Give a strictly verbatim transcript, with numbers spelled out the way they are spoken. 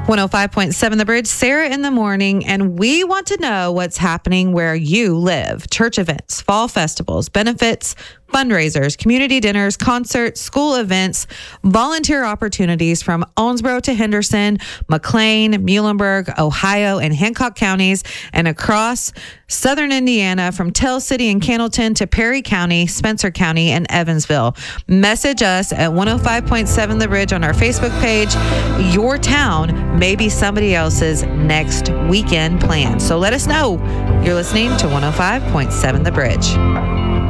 one oh five point seven The Bridge, Sarah in the morning, and we want to know what's happening where you live. Church events, fall festivals, benefits, fundraisers, community dinners, concerts, school events, volunteer opportunities from Owensboro to Henderson, McLean, Muhlenberg, Ohio, and Hancock counties, and across southern Indiana from Tell City and Candleton to Perry County, Spencer County, and Evansville. Message us at one oh five point seven The Bridge on our Facebook page. Your town may be somebody else's next weekend plan. So let us know. You're listening to one oh five point seven The Bridge.